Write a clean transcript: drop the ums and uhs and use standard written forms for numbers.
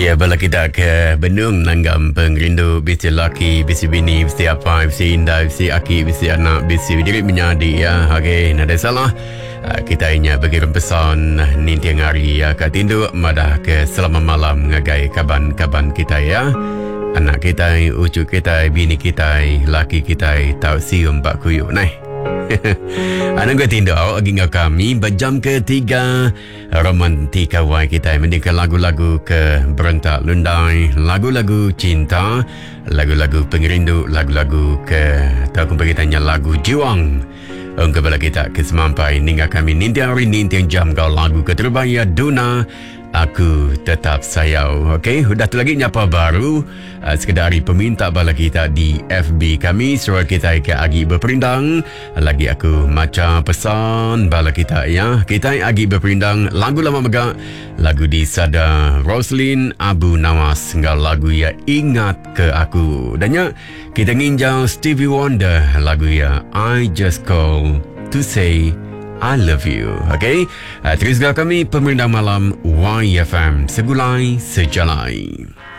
Ya, bala kita ke benung nanggam pengrindu bisi laki, bisi bini, bisi apa, bisi indah, bisi aki, bisi anak, bisi diri menyadi ya. Okey, nada salah. Kita inya berkirim pesan nintiang hari ya kat tindu madah ke selama malam ngagai kaban-kaban kita ya. Anak kita, ucuk kita, bini kita, laki kita, tau sium bak kuyuk naik. Anak gue tindak agak kami berjam ketiga romantika wai kita mendengar lagu-lagu ke berontak lundai, lagu-lagu cinta, lagu-lagu pengerindu, lagu-lagu ke tahu kita lagu juang. Kepada kita kesemampai hingga kami nintiang hari nintiang jam kau lagu keterbaya Duna Aku Tetap Sayau. Okey, sudah tu lagi nyapa baru sekedari peminta bala kita di FB kami suruh kita ke agi berperindang. Lagi aku maca pesan bala kita ya. Kita agi berperindang lagu lama megak, lagu di Sada Roslyn Abu Nawas nggal lagu ya Ingat Ke Aku. Dan ya kita nginjau Stevie Wonder lagu ya I Just Call to Say I Love You. Okay, teruskan kami pemerintah malam YFM Segulai Sejalai.